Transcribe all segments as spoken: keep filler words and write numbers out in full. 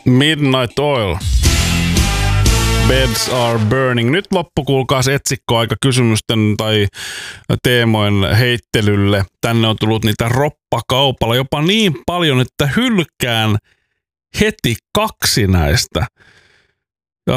Midnight Oil. Beds are burning. Nyt loppu, kuulkaas etsikkoaika kysymysten tai teemojen heittelylle. Tänne on tullut niitä roppakaupalla jopa niin paljon, että hylkään heti kaksi näistä. Ja,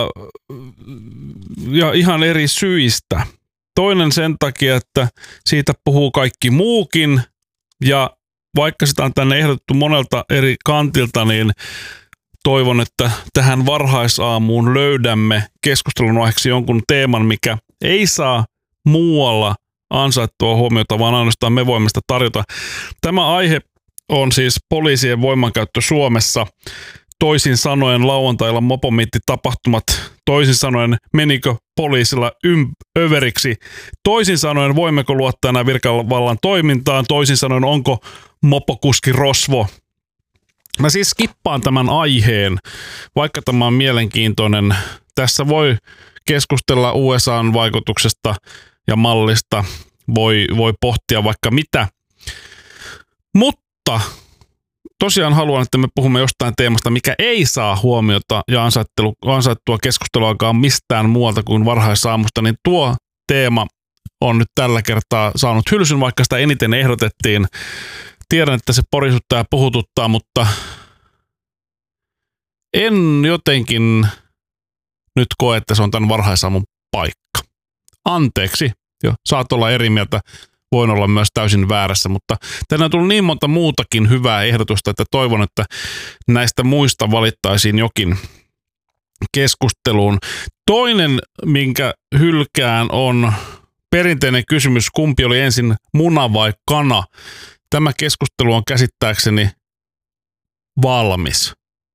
ja ihan eri syistä. Toinen sen takia, että siitä puhuu kaikki muukin. Ja vaikka sitä on tänne ehdotettu monelta eri kantilta, niin toivon, että tähän varhaisaamuun löydämme keskustelun aiheeksi jonkun teeman, mikä ei saa muualla ansaittua huomiota, vaan ainoastaan me voimme sitä tarjota. Tämä aihe on siis poliisien voimankäyttö Suomessa. Toisin sanoen lauantailla mopomiittitapahtumat. Toisin sanoen menikö poliisilla ym- överiksi. Toisin sanoen voimmeko luottaa enää virkavallan toimintaan. Toisin sanoen onko mopokuski rosvo. Mä siis skippaan tämän aiheen, vaikka tämä on mielenkiintoinen. Tässä voi keskustella U S A:n vaikutuksesta ja mallista. Voi, voi pohtia vaikka mitä. Mutta tosiaan haluan, että me puhumme jostain teemasta, mikä ei saa huomiota ja ansaittua keskusteluakaan mistään muualta kuin varhaisaamusta, niin tuo teema on nyt tällä kertaa saanut hylsyn, vaikka sitä eniten ehdotettiin. Tiedän, että se porisuttaa ja puhututtaa, mutta en jotenkin nyt koe, että se on tämän varhaisaamun paikka. Anteeksi, jo, saat olla eri mieltä. Voin olla myös täysin väärässä, mutta tänne on tullut niin monta muutakin hyvää ehdotusta, että toivon, että näistä muista valittaisiin jokin keskusteluun. Toinen, minkä hylkään, on perinteinen kysymys, kumpi oli ensin muna vai kana. Tämä keskustelu on käsittääkseni valmis.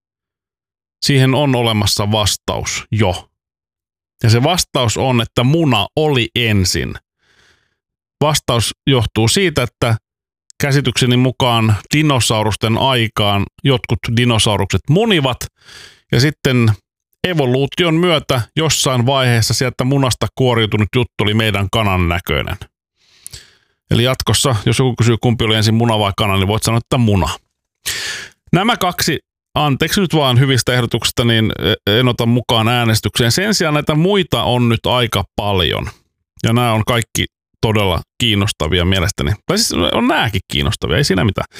Siihen on olemassa vastaus jo. Ja se vastaus on, että muna oli ensin. Vastaus johtuu siitä, että käsitykseni mukaan dinosaurusten aikaan jotkut dinosaurukset munivat ja sitten evoluution myötä jossain vaiheessa sieltä munasta kuoriutunut juttu oli meidän kanan näköinen. Eli jatkossa, jos joku kysyy kumpi oli ensin muna vai kana, niin voit sanoa, että muna. Nämä kaksi, anteeksi nyt vaan hyvistä ehdotuksista, niin en ota mukaan äänestykseen. Sen sijaan näitä muita on nyt aika paljon. Ja nämä on kaikki todella kiinnostavia mielestäni. Tai siis on nääkin kiinnostavia, ei siinä mitään.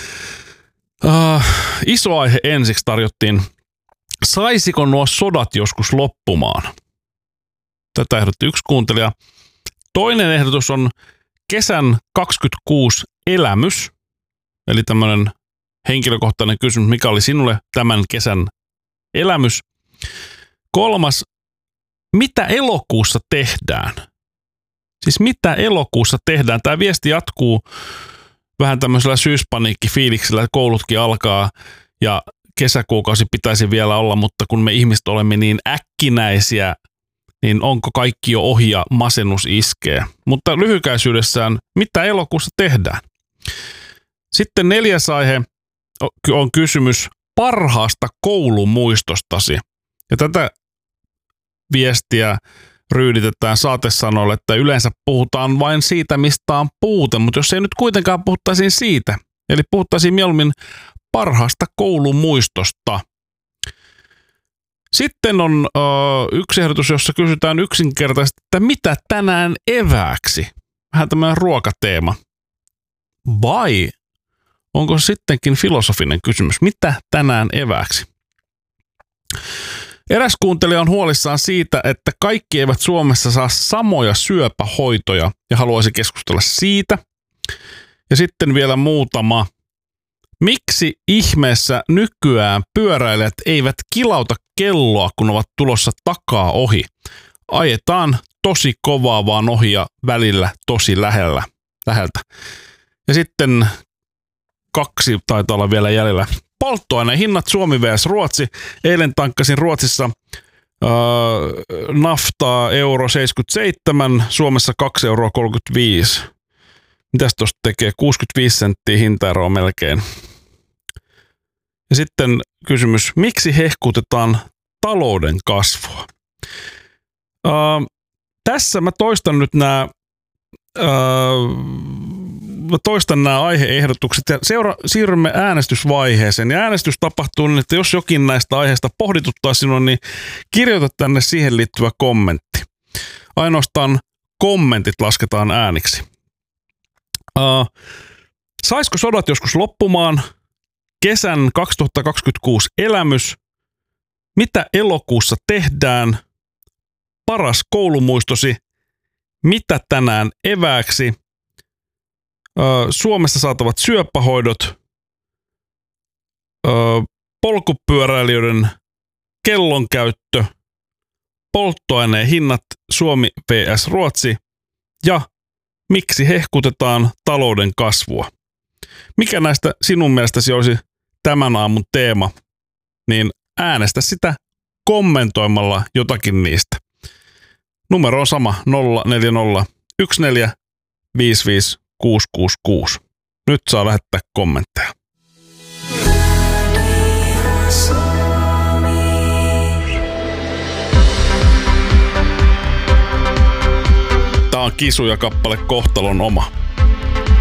Uh, iso aihe ensiksi tarjottiin. Saisiko nuo sodat joskus loppumaan? Tätä ehdotti yksi kuuntelija. Toinen ehdotus on kesän kaksikymmentäkuusi elämys. Eli tämmöinen henkilökohtainen kysymys, mikä oli sinulle tämän kesän elämys. Kolmas, mitä elokuussa tehdään? Siis mitä elokuussa tehdään? Tämä viesti jatkuu vähän tämmöisellä syyspaniikkifiiliksellä, että koulutkin alkaa ja kesäkuukausi pitäisi vielä olla, mutta kun me ihmiset olemme niin äkkinäisiä, niin onko kaikki jo ohi ja masennus iskee? Mutta lyhykäisyydessään, mitä elokuussa tehdään? Sitten neljäs aihe on kysymys parhaasta koulumuistostasi. Ja tätä viestiä ryyditetään saatesanoille, että yleensä puhutaan vain siitä, mistä on puute, mutta jos ei nyt kuitenkaan puhuttaisiin siitä, eli puhuttaisiin mieluummin parhaasta koulumuistosta. Sitten on ö, yksi ehdotus, jossa kysytään yksinkertaisesti, että mitä tänään evääksi? Vähän tämmöinen ruokateema. Vai onko se sittenkin filosofinen kysymys, mitä tänään evääksi? Eräs kuuntelija on huolissaan siitä, että kaikki eivät Suomessa saa samoja syöpähoitoja ja haluaisi keskustella siitä. Ja sitten vielä muutama. Miksi ihmeessä nykyään pyöräilijät eivät kilauta kelloa, kun ovat tulossa takaa ohi? Ajetaan tosi kovaa vaan ohi ja välillä tosi lähellä, läheltä. Ja sitten kaksi taitaa olla vielä jäljellä. Polttoaineen hinnat Suomi versus Ruotsi. Eilen tankkasin Ruotsissa äh, naftaa euro seitsemänkymmentäseitsemän, Suomessa kaksi euroa kolmekymmentäviisi. Mitäs tuosta tekee? kuusikymmentäviisi senttiä hintaeroa melkein. Ja sitten kysymys, miksi hehkutetaan talouden kasvua? Äh, tässä mä toistan nyt nämä äh, toistan nämä aiheehdotukset ja seura- siirrymme äänestysvaiheeseen. Ja äänestys tapahtuu niin, että jos jokin näistä aiheista pohdituttaa sinua, niin kirjoita tänne siihen liittyvä kommentti. Ainoastaan kommentit lasketaan ääniksi. Uh, saisiko sodat joskus loppumaan? Kesän kaksituhattakaksikymmentäkuusi elämys. Mitä elokuussa tehdään? Paras koulumuistosi. Mitä tänään evääksi? Ö, Suomessa saatavat syöpähoidot. Ö, polkupyöräilijöiden kellonkäyttö. Polttoaineen hinnat Suomi versus Ruotsi. Ja miksi hehkutetaan talouden kasvua? Mikä näistä sinun mielestäsi olisi tämän aamun teema? Niin äänestä sitä kommentoimalla jotakin niistä. Numero on sama nolla neljä nolla yksi neljä viisi viisi kuusi kuusi kuusi. Nyt saa lähettää kommentteja. Tää on Kisu ja kappale Kohtalon oma.